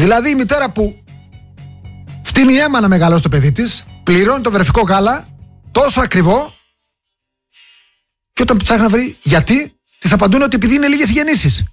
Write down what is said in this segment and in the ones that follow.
Δηλαδή η μητέρα που φτύνει αίμα να μεγαλώσει το παιδί της, πληρώνει το βρεφικό γάλα τόσο ακριβό, και όταν ψάχνει να βρει γιατί, της απαντούν ότι επειδή είναι λίγες οι γεννήσεις.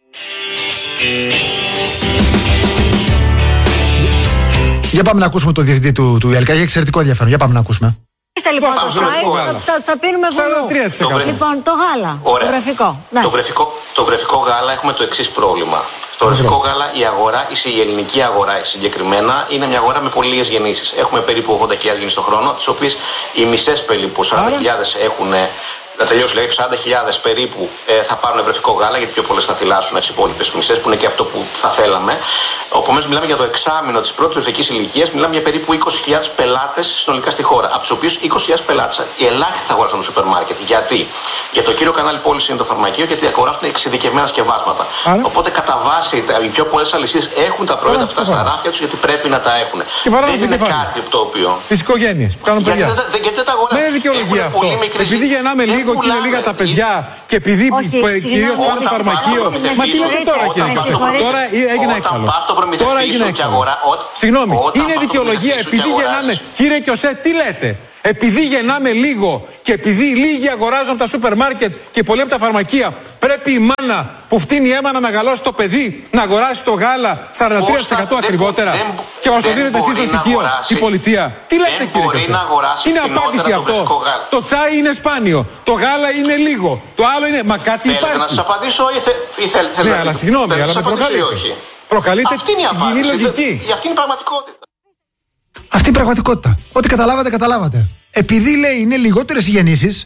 Για πάμε να ακούσουμε τον διευθυντή του ΙΕΛΚΑ. Έχει εξαιρετικό ενδιαφέρον. Για πάμε να ακούσουμε. Λοιπόν, θα πίνουμε βουνού. Λοιπόν, το γάλα, το βρεφικό. Ναι. Το βρεφικό γάλα έχουμε το εξής πρόβλημα. Στο βρεφικό γάλα η αγορά, η ελληνική αγορά συγκεκριμένα, είναι μια αγορά με πολύ λίγες γεννήσεις. Έχουμε περίπου 80.000 γεννήσεις το χρόνο, τις οποίες οι μισές περίπου 40.000 έχουν. Να τελειώσει, λέει, 40.000 περίπου θα πάρουν βρεφικό γάλα, γιατί πιο πολλές θα θυλάσσουν τις υπόλοιπες μισές, που είναι και αυτό που θα θέλαμε. Επομένως, μιλάμε για το εξάμηνο της πρώτης βρεφικής ηλικίας, μιλάμε για περίπου 20.000 πελάτες συνολικά στη χώρα. Από τους οποίους 20.000 πελάτες οι ελάχιστοι θα αγοράσουν το σούπερ μάρκετ. Γιατί? Για το κύριο κανάλι πώληση είναι το φαρμακείο, γιατί αγοράσουν εξειδικευμένα σκευάσματα. Οπότε, κατά βάση, οι πιο πολλές αλυσίδες έχουν τα προϊόντα αυτά στα ράφια τους, γιατί πρέπει να τα έχουν. Δεν είναι κάτι το οποίο. Τις οικογένειες που κάνουν παιδιά. Γιατί δεν τα αγοράζουν. Δεν είναι δικαιολογία αυτό. Επειδή γεννάμε λίγο και είναι λίγα τα παιδιά και επειδή κυρίως πάνε στο φαρμακείο. Μα τι λέτε τώρα, κύριε Κασέ? Τώρα έγινε έξαλλο. Τώρα έγινε έξαλλο. Συγγνώμη, είναι δικαιολογία επειδή γεννάμε. Κύριε Κιωσέ, τι λέτε? Επειδή γεννάμε λίγο και επειδή λίγοι αγοράζουν από τα σούπερ μάρκετ και πολλοί από τα φαρμακεία, πρέπει η μάνα που φτύνει αίμα να μεγαλώσει το παιδί να αγοράσει το γάλα 43% ακριβότερα και μας το δίνετε εσείς στο στοιχείο, η πολιτεία? Τι λέτε, κύριε Κασέ? Είναι απάντηση αυτό? Το τσάι είναι σπάνιο, το γάλα είναι λίγο, το άλλο είναι. Μα κάτι υπάρχει. Να σας απαντήσω ή θέλετε? Ναι, αλλά συγγνώμη, αλλά με προκαλείτε. Προκαλείτε κοινή λογική. Αυτή είναι η πραγματικότητα. Αυτή η πραγματικότητα. Ό,τι καταλάβατε, καταλάβατε. Επειδή λέει είναι λιγότερες οι γεννήσεις,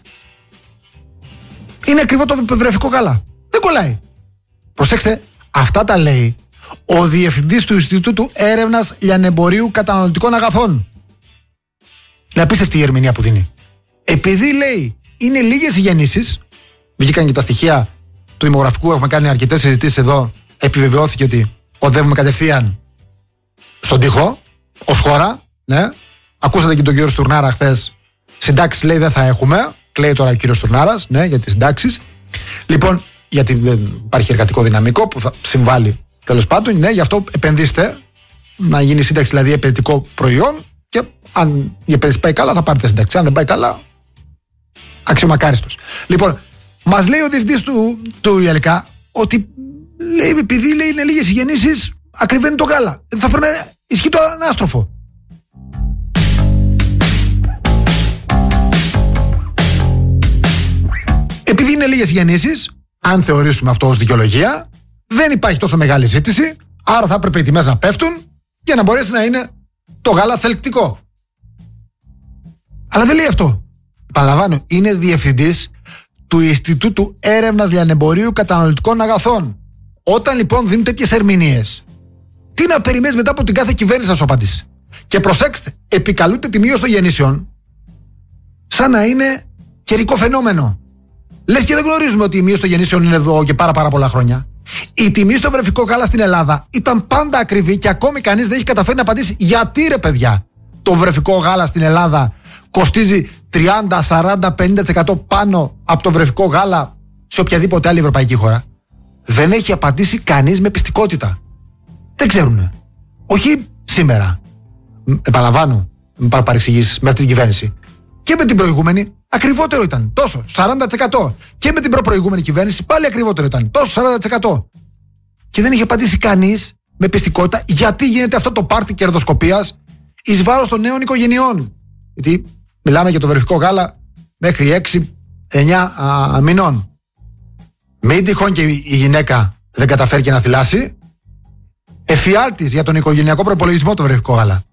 είναι ακριβό το βρεφικό γάλα. Δεν κολλάει. Προσέξτε, αυτά τα λέει ο διευθυντής του Ινστιτούτου Έρευνας Λιανεμπορίου Καταναλωτικών Αγαθών. Είναι απίστευτη η ερμηνεία που δίνει. Επειδή λέει είναι λίγες οι γεννήσεις, βγήκαν και τα στοιχεία του δημογραφικού, έχουμε κάνει αρκετές συζητήσεις εδώ, επιβεβαιώθηκε ότι οδεύουμε κατευθείαν στον τοίχο, ως χώρα. Ναι. Ακούσατε και τον κύριο Στουρνάρα χθες. Συντάξεις λέει δεν θα έχουμε. Κλαίει τώρα ο κύριος Στουρνάρας, ναι, για τις συντάξεις. Λοιπόν, γιατί δεν υπάρχει εργατικό δυναμικό που θα συμβάλλει τέλος πάντων. Ναι, γι' αυτό επενδύστε να γίνει σύνταξη, δηλαδή επενδυτικό προϊόν. Και αν η επένδυση πάει καλά, θα πάρετε σύνταξη. Αν δεν πάει καλά, αξιομακάριστος. Λοιπόν, μας λέει ο διευθυντής του ΙΕΛΚΑ ότι λέει, επειδή λέει είναι λίγες οι γεννήσεις, ακριβένει το γάλα. Θα πρέπει να ισχύει το ανάστροφο. Επειδή είναι λίγες γεννήσεις, αν θεωρήσουμε αυτό ως δικαιολογία, δεν υπάρχει τόσο μεγάλη ζήτηση, άρα θα έπρεπε οι τιμές να πέφτουν για να μπορέσει να είναι το γάλα θελκτικό. Αλλά δεν λέει αυτό. Επαναλαμβάνω, είναι διευθυντής του Ινστιτούτου Έρευνας Λιανεμπορίου Καταναλωτικών Αγαθών. Όταν λοιπόν δίνουν τέτοιες ερμηνείες, τι να περιμένεις μετά από την κάθε κυβέρνηση να σου απαντήσει? Και προσέξτε, επικαλούνται τη μείωση των γεννήσεων σαν να είναι καιρικό φαινόμενο. Λες και δεν γνωρίζουμε ότι η μείωση των γεννήσεων είναι εδώ και πάρα πολλά χρόνια. Η τιμή στο βρεφικό γάλα στην Ελλάδα ήταν πάντα ακριβή και ακόμη κανείς δεν έχει καταφέρει να απαντήσει γιατί, ρε παιδιά, το βρεφικό γάλα στην Ελλάδα κοστίζει 30, 40, 50% πάνω από το βρεφικό γάλα σε οποιαδήποτε άλλη ευρωπαϊκή χώρα. Δεν έχει απαντήσει κανείς με πιστικότητα. Δεν ξέρουνε. Όχι σήμερα. Επαναλαμβάνω, μην παρεξηγήσεις με αυτή την κυβέρνηση. Και με την προηγούμενη ακριβότερο ήταν. Τόσο, 40%. Και με την προηγούμενη κυβέρνηση πάλι ακριβότερο ήταν. Τόσο, 40%. Και δεν είχε απαντήσει κανείς με πιστικότητα γιατί γίνεται αυτό το πάρτι κερδοσκοπίας εις βάρος των νέων οικογενειών. Γιατί μιλάμε για το βρεφικό γάλα μέχρι 6-9 μηνών. Μην τυχόν και η γυναίκα δεν καταφέρει και να θυλάσει. Εφιάλτης για τον οικογενειακό προπολογισμό το βρεφικό γάλα.